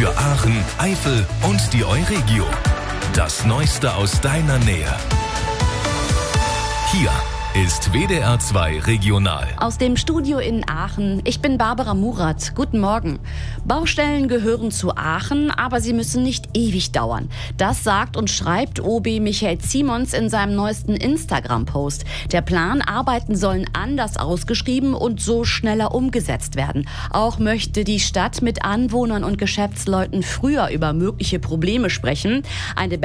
Für Aachen, Eifel und die Euregio. Das Neueste aus deiner Nähe. Hier ist WDR 2 Regional. Aus dem Studio in Aachen. Ich bin Barbara Murat. Guten Morgen. Baustellen gehören zu Aachen, aber sie müssen nicht ewig dauern. Das sagt und schreibt OB Michael Ziemons in seinem neuesten Instagram-Post. Der Plan, Arbeiten sollen anders ausgeschrieben und so schneller umgesetzt werden. Auch möchte die Stadt mit Anwohnern und Geschäftsleuten früher über mögliche Probleme sprechen. Eine